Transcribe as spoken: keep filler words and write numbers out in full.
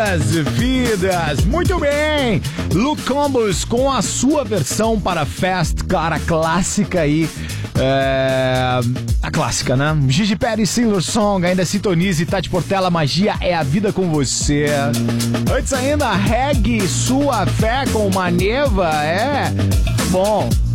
Vidas, muito bem. Luke Combs com a sua versão para Fast, cara, clássica aí. É... A clássica, né? Gigi Perry, Silver Song, ainda sintonize, Tati Portela, Magia é a vida com você. Antes ainda, Reggae, Sua Fé com Maneva, é bom.